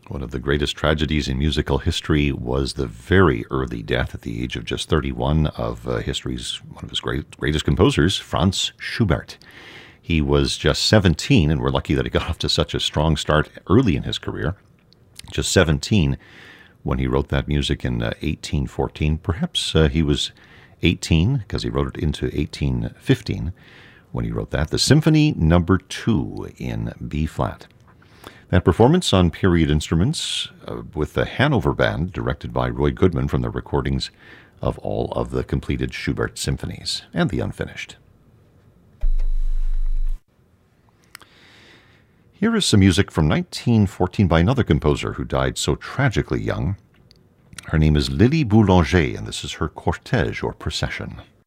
One of the greatest tragedies in musical history was the very early death at the age of just 31 of history's one of his greatest composers, Franz Schubert. He was just 17, and we're lucky that he got off to such a strong start early in his career. Just 17 when he wrote that music in 1814. Perhaps he was 18 because he wrote it into 1815 when he wrote that. The Symphony Number 2 in B-flat. That performance on period instruments with the Hanover Band, directed by Roy Goodman from the recordings of all of the completed Schubert symphonies and the unfinished. Here is some music from 1914 by another composer who died so tragically young. Her name is Lily Boulanger, and this is her Cortège or Procession.